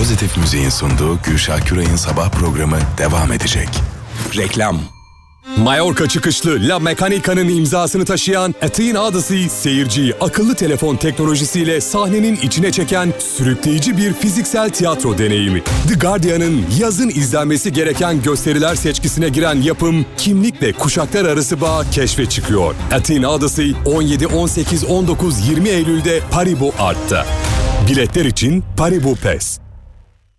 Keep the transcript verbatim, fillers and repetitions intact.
Pozitif Müziğin sunduğu Gülşah Küray'ın sabah programı devam edecek. Reklam. Mallorca çıkışlı La Mecanica'nın imzasını taşıyan Athena Odyssey, seyirciyi akıllı telefon teknolojisiyle sahnenin içine çeken sürükleyici bir fiziksel tiyatro deneyimi. The Guardian'ın yazın izlenmesi gereken gösteriler seçkisine giren yapım, kimlik ve kuşaklar arası bağ keşfe çıkıyor. Athena Odyssey on yedi, on sekiz, on dokuz, yirmi Eylül'de Paribu Art'ta. Biletler için Paribu Pes.